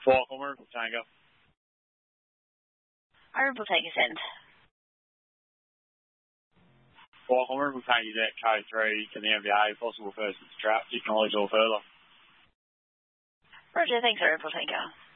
4 Homer, Tango. Honourable Tango send. 4 Homer, we'll take you that code 3 to the MVA, possible person to trap, acknowledge all further. Roger, thanks, Honourable Tango.